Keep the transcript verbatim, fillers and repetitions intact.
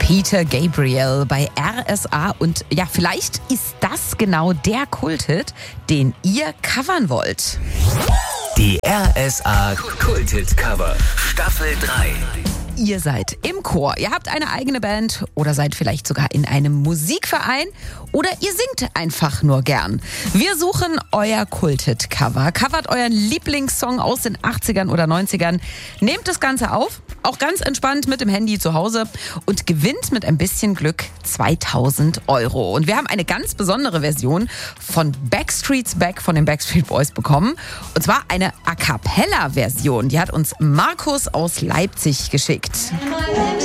Peter Gabriel bei R S A. Und ja, vielleicht ist das genau der Kulthit, den ihr covern wollt. Die R S A Kulthit-Cover Staffel drei. Ihr seid im Chor, ihr habt eine eigene Band oder seid vielleicht sogar in einem Musikverein oder ihr singt einfach nur gern. Wir suchen euer Kulthit-Cover. Covert euren Lieblingssong aus den achtzigern oder neunzigern. Nehmt das Ganze auf, auch ganz entspannt mit dem Handy zu Hause und gewinnt mit ein bisschen Glück zweitausend Euro. Und wir haben eine ganz besondere Version von Backstreet's Back von den Backstreet Boys bekommen. Und zwar eine A-Cappella-Version. Die hat uns Markus aus Leipzig geschickt.